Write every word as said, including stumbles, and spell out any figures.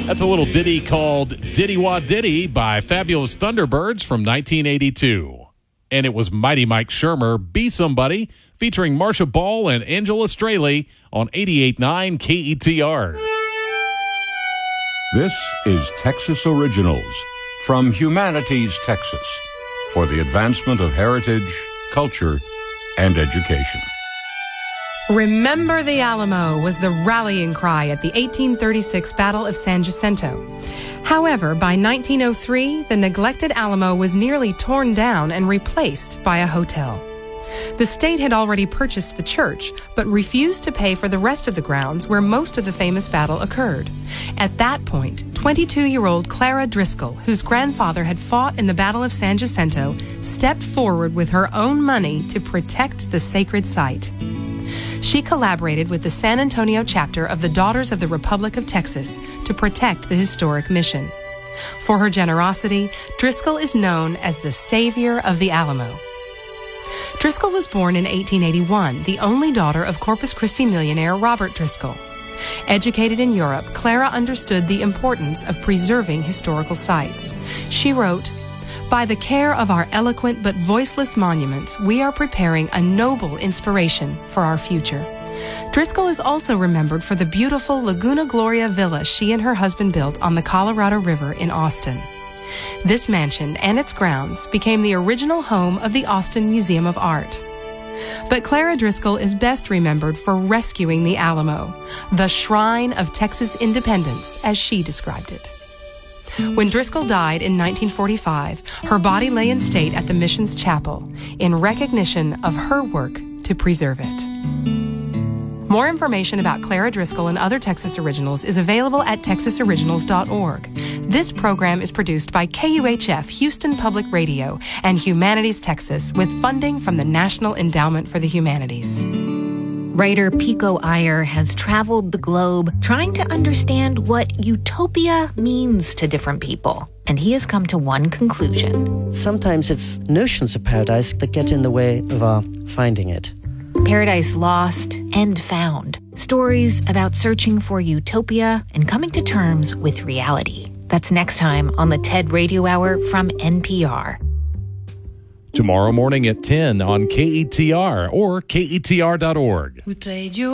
That's a little ditty called Diddy Wah Diddy by Fabulous Thunderbirds from nineteen eighty-two. And it was Mighty Mike Shermer, Be Somebody, featuring Marsha Ball and Angela Straley on eighty-eight point nine K E T R. This is Texas Originals from Humanities, Texas, for the advancement of heritage, culture, and education. Remember the Alamo was the rallying cry at the eighteen thirty-six Battle of San Jacinto. However, by nineteen oh three, the neglected Alamo was nearly torn down and replaced by a hotel. The state had already purchased the church, but refused to pay for the rest of the grounds where most of the famous battle occurred. At that point, twenty-two-year-old Clara Driscoll, whose grandfather had fought in the Battle of San Jacinto, stepped forward with her own money to protect the sacred site. She collaborated with the San Antonio chapter of the Daughters of the Republic of Texas to protect the historic mission. For her generosity, Driscoll is known as the Savior of the Alamo. Driscoll was born in eighteen eighty-one, the only daughter of Corpus Christi millionaire Robert Driscoll. Educated in Europe, Clara understood the importance of preserving historical sites. She wrote, "By the care of our eloquent but voiceless monuments, we are preparing a noble inspiration for our future." Driscoll is also remembered for the beautiful Laguna Gloria villa she and her husband built on the Colorado River in Austin. This mansion and its grounds became the original home of the Austin Museum of Art. But Clara Driscoll is best remembered for rescuing the Alamo, the shrine of Texas independence, as she described it. When Driscoll died in nineteen forty-five, her body lay in state at the mission's chapel in recognition of her work to preserve it. More information about Clara Driscoll and other Texas Originals is available at texas originals dot org. This program is produced by K U H F Houston Public Radio and Humanities Texas with funding from the National Endowment for the Humanities. Writer Pico Iyer has traveled the globe trying to understand what utopia means to different people. And he has come to one conclusion. Sometimes it's notions of paradise that get in the way of our finding it. Paradise Lost and Found. Stories about searching for utopia and coming to terms with reality. That's next time on the TED Radio Hour from N P R. Tomorrow morning at ten on K E T R or K E T R dot org. We played you